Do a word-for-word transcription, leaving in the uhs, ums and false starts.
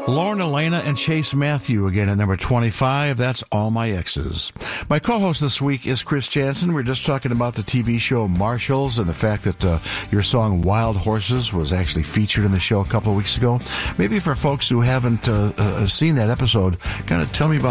Lauren Elena and Chase Matthew again at number twenty-five. That's All My Exes. My co-host this week is Chris Jansen. We're just talking about the T V show Marshalls and the fact that uh, your song Wild Horses was actually featured in the show a couple of weeks ago. Maybe for folks who haven't uh, uh, seen that episode, kind of tell me about